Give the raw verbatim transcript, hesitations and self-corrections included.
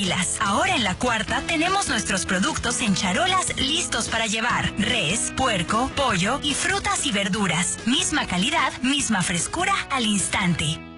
Águilas. Ahora en la Cuarta tenemos nuestros productos en charolas listos para llevar. Res, puerco, pollo y frutas y verduras. Misma calidad, misma frescura al instante.